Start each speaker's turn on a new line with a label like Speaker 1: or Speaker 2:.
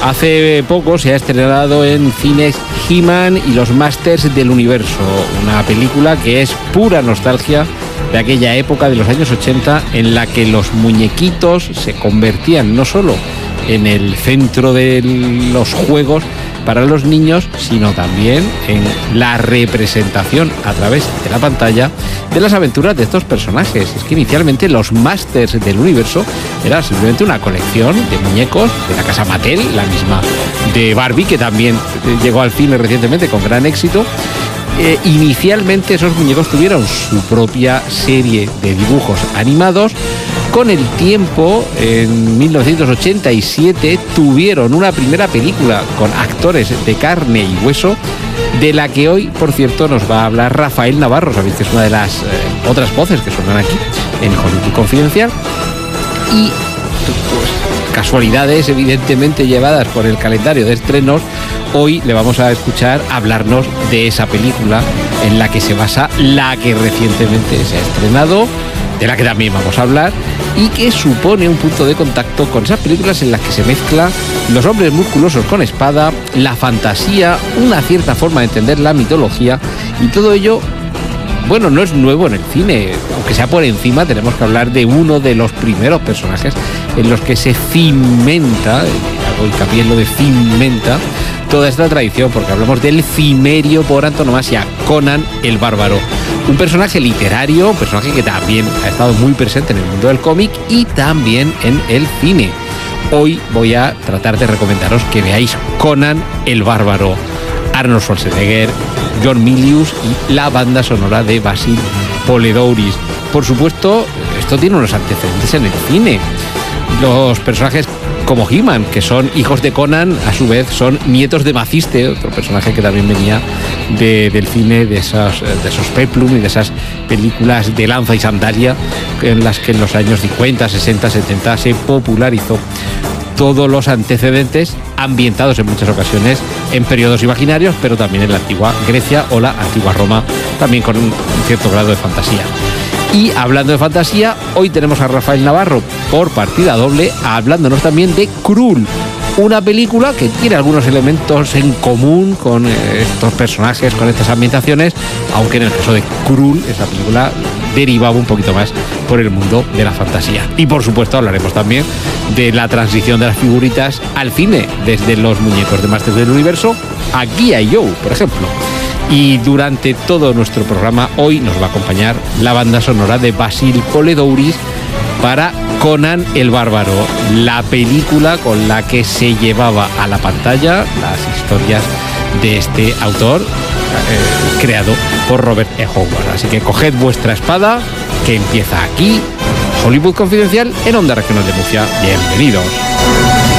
Speaker 1: Hace poco se ha estrenado en cines He-Man y los Masters del Universo, una película que es pura nostalgia de aquella época de los años 80 en la que los muñequitos se convertían no solo en el centro de los juegos para los niños, sino también en la representación a través de la pantalla de las aventuras de estos personajes. Es que inicialmente los Masters del Universo era simplemente una colección de muñecos de la casa Mattel, la misma de Barbie, que también llegó al cine recientemente con gran éxito. Inicialmente esos muñecos tuvieron su propia serie de dibujos animados. Con el tiempo, en 1987, tuvieron una primera película con actores de carne y hueso, de la que hoy, por cierto, nos va a hablar Rafael Navarro. Sabéis que es una de las otras voces que suenan aquí en Hollywood Confidencial. Y pues, casualidades evidentemente llevadas por el calendario de estrenos, hoy le vamos a escuchar hablarnos de esa película en la que se basa la que recientemente se ha estrenado, de la que también vamos a hablar, y que supone un punto de contacto con esas películas en las que se mezcla los hombres musculosos con espada, la fantasía, una cierta forma de entender la mitología, y todo ello, bueno, no es nuevo en el cine, aunque sea por encima. Tenemos que hablar de uno de los primeros personajes en los que se cimenta, hago hincapié en lo de cimenta, toda esta tradición, porque hablamos del cimerio por antonomasia, Conan el Bárbaro. Un personaje literario, un personaje que también ha estado muy presente en el mundo del cómic y también en el cine. Hoy voy a tratar de recomendaros que veáis Conan el Bárbaro. Arnold Schwarzenegger, John Milius y la banda sonora de Basil Poledouris. Por supuesto, esto tiene unos antecedentes en el cine. Los personajes como He-Man, que son hijos de Conan, a su vez son nietos de Maciste, otro personaje que también venía del cine, de esos peplum y de esas películas de lanza y sandalia en las que en los años 50, 60, 70 se popularizó. Todos los antecedentes ambientados en muchas ocasiones en periodos imaginarios, pero también en la antigua Grecia o la antigua Roma, también con un cierto grado de fantasía. Y hablando de fantasía, hoy tenemos a Rafael Navarro por partida doble, hablándonos también de Krull, una película que tiene algunos elementos en común con estos personajes, con estas ambientaciones, aunque en el caso de Krull, esa película derivaba un poquito más por el mundo de la fantasía. Y por supuesto hablaremos también de la transición de las figuritas al cine, desde los muñecos de Masters del Universo a G.I. Joe, por ejemplo. Y durante todo nuestro programa hoy nos va a acompañar la banda sonora de Basil Poledouris para Conan el Bárbaro, la película con la que se llevaba a la pantalla las historias de este autor, creado por Robert E. Howard. Así que coged vuestra espada, que empieza aquí Hollywood Confidencial en Onda Regional de Murcia. Bienvenidos.